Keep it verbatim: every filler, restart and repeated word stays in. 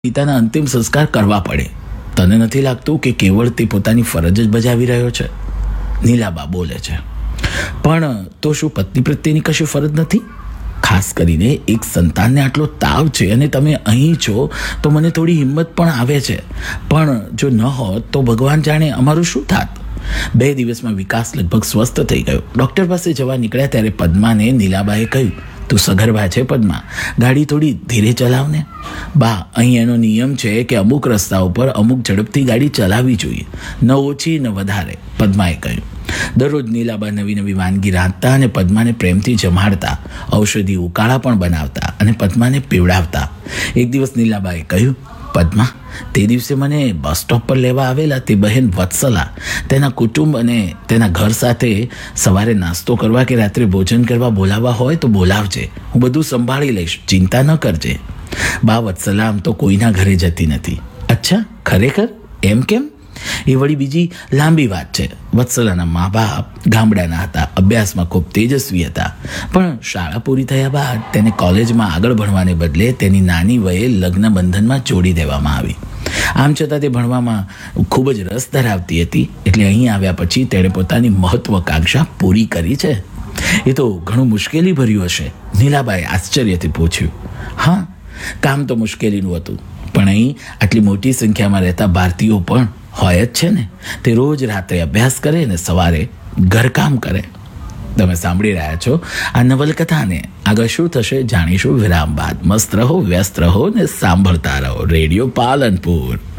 પિતાના અંતિમ સંસ્કાર કરવા પડે. તને નથી લાગતું કે કેવળ તે પોતાની ફરજ જ બજાવી રહ્યો છે? નીલાબા બોલે છે. પણ તો શું પત્ની પ્રત્યેની કશી ફરજ નથી? ખાસ કરીને એક સંતાનને આટલો તાવ છે અને તમે અહીં છો તો મને થોડી હિંમત પણ આવે છે. પણ જો ન હોત તો ભગવાન જાણે અમારું શું થાત. બે દિવસમાં વિકાસ લગભગ સ્વસ્થ થઈ ગયો. ડૉક્ટર પાસે જવા નીકળ્યા ત્યારે પદ્માને નીલાબાએ કહ્યું, તું સગર્ભા છે પદ્મા, ગાડી થોડી ધીરે ચલાવને. બા, અહીં એનો નિયમ છે કે અમુક રસ્તા ઉપર અમુક ઝડપથી ગાડી ચલાવવી જોઈએ, ન ઓછી ન વધારે, પદ્માએ કહ્યું. દરરોજ નીલાબા નવી નવી વાનગી રાંધતા અને પદ્માને પ્રેમથી જમાડતા, ઔષધિ ઉકાળા પણ બનાવતા અને પદ્માને પીવડાવતા. એક દિવસ નીલાબાએ કહ્યું, પદ્મા, તે દિવસે મને બસ સ્ટોપ પર લેવા આવેલા તે બહેન વત્સલા તેના કુટુંબ અને તેના ઘર સાથે સવારે નાસ્તો કરવા કે રાત્રે ભોજન કરવા બોલાવવા હોય તો બોલાવજે. હું બધું સંભાળી લઈશ, ચિંતા ન કરજે. બા, વત્સલા આમ તો કોઈના ઘરે જતી નથી. અચ્છા, ખરેખર? એમ કેમ? એ વળી બીજી લાંબી વાત છે. વત્સલાના મા બાપ ગામડાના હતા, અભ્યાસમાં ખૂબ તેજસ્વી હતા, પણ શાળા પૂરી થયા બાદ તેને કોલેજમાં આગળ ભણવાને બદલે તેની નાની વયે લગ્ન બંધનમાં જોડી દેવામાં આવી. આમ છતાં તે ભણવામાં ખૂબ જ રસ ધરાવતી હતી, એટલે અહીં આવ્યા પછી તેણે પોતાની મહત્વાકાંક્ષા પૂરી કરી છે. એ તો ઘણું મુશ્કેલી ભર્યું હશે? નીલાબાએ આશ્ચર્યથી પૂછ્યું. હા, કામ તો મુશ્કેલીનું હતું, પણ અહીં આટલી મોટી સંખ્યામાં રહેતા ભારતીયો પણ હોય જ છે ને. તે રોજ રાત્રે અભ્યાસ કરે ને સવારે ઘરકામ કરે. તમે સાંભળી રહ્યા છો આ નવલકથાને. આગળ શું થશે જાણીશું વિરામ બાદ. મસ્ત રહો, વ્યસ્ત રહો ને સાંભળતા રહો રેડિયો પાલનપુર.